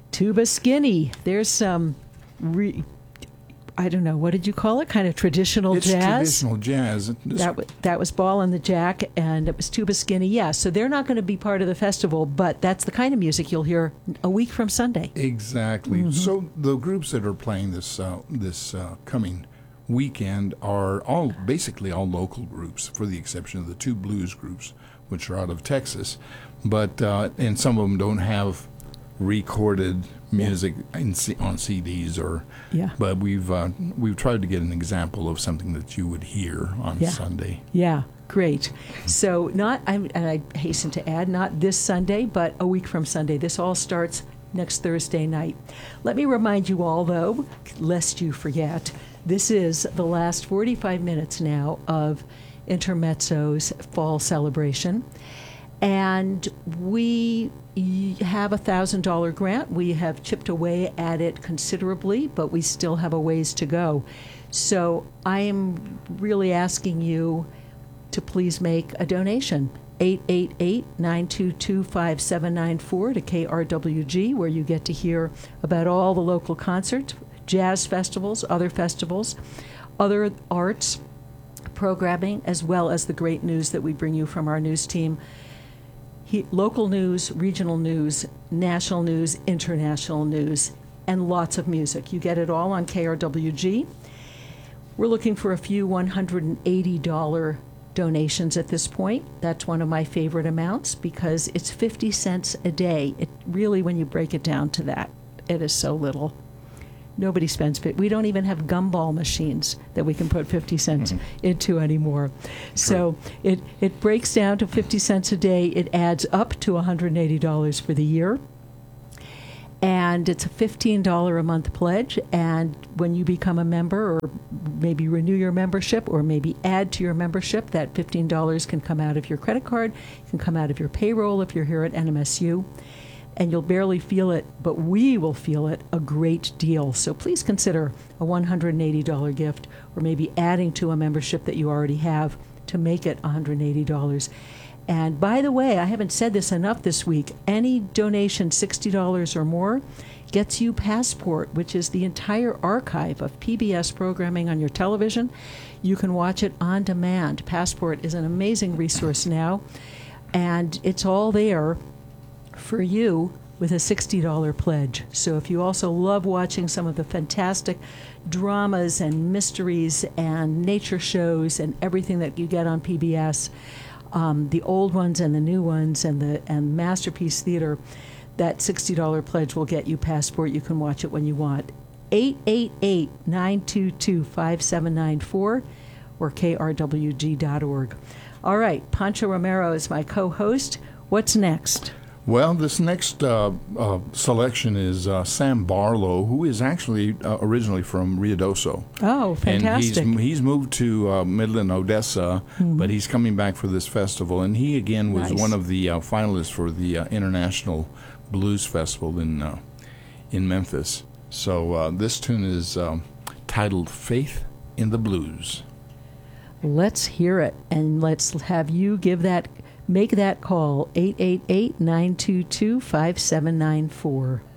Tuba Skinny. There's some, I don't know, what did you call it? Kind of traditional It's jazz? traditional jazz. That was Ball and the Jack, and it was Tuba Skinny. Yeah, so they're not going to be part of the festival, but that's the kind of music you'll hear a week from Sunday. Exactly. Mm-hmm. So the groups that are playing this coming weekend are basically all local groups, for the exception of the two blues groups, which are out of Texas. But and some of them don't have recorded music on CDs but we've tried to get an example of something that you would hear on Sunday. Yeah, great. So and I hasten to add, not this Sunday, but a week from Sunday. This all starts next Thursday night. Let me remind you all, though, lest you forget, this is the last 45 minutes now of Intermezzo's fall celebration. And we have a $1,000 grant. We have chipped away at it considerably, but we still have a ways to go. So I am really asking you to please make a donation. 888-922-5794 to KRWG, where you get to hear about all the local concerts, jazz festivals, other arts programming, as well as the great news that we bring you from our news team. Local news, regional news, national news, international news, and lots of music. You get it all on KRWG. We're looking for a few $180 donations at this point. That's one of my favorite amounts because it's 50 cents a day. It really, when you break it down to that, it is so little. Nobody spends it. We don't even have gumball machines that we can put 50 cents into anymore. So it breaks down to 50 cents a day. It adds up to $180 for the year. And it's a $15 a month pledge. And when you become a member, or maybe renew your membership, or maybe add to your membership, that $15 can come out of your credit card, can come out of your payroll if you're here at NMSU. And you'll barely feel it, but we will feel it a great deal. So please consider a $180 gift, or maybe adding to a membership that you already have to make it $180. And by the way, I haven't said this enough this week, any donation $60 or more gets you Passport, which is the entire archive of PBS programming on your television. You can watch it on demand. Passport is an amazing resource now, and it's all there for you with a $60 pledge. So if you also love watching some of the fantastic dramas and mysteries and nature shows and everything that you get on PBS, the old ones and the new ones and Masterpiece Theater, that $60 pledge will get you Passport. You can watch it when you want. 888-922-5794 or krwg.org. All right, Pancho Romero is my co-host. What's next? Well, this next selection is Sam Barlow, who is actually originally from Ruidoso. Oh, fantastic. And he's moved to Midland, Odessa, but he's coming back for this festival. And he, again, was one of the finalists for the International Blues Festival in Memphis. So this tune is titled Faith in the Blues. Let's hear it, and let's have you make that call, 888-922-5794.